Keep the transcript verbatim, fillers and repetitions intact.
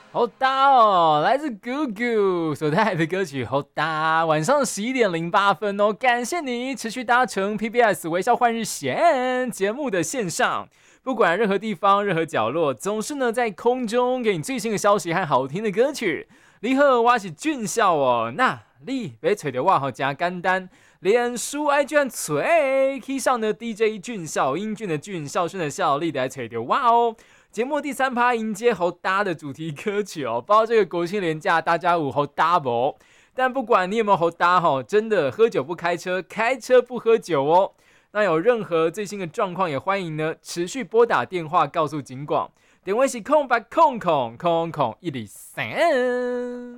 好搭哦，来自 Gugu 所带来的歌曲好搭，晚上十一点零八分哦，感谢你持续搭乘 P B S 微笑换日线节目的线上，不管任何地方、任何角落，总是呢在空中给你最新的消息和好听的歌曲。你好，我是俊孝哦，那你别找到我好加简单，脸书 I G 和嘴 K 上的 D J 俊孝，英俊的俊，孝顺的孝，你来找到我哦。节目第三趴迎接好搭的主题歌曲哦，不知道这个国庆连假大家有好搭不？但不管你有没有好搭哈，真的喝酒不开车，开车不喝酒哦。那有任何最新的状况，也欢迎呢持续拨打电话告诉警广，电话是空八空空空空一零三。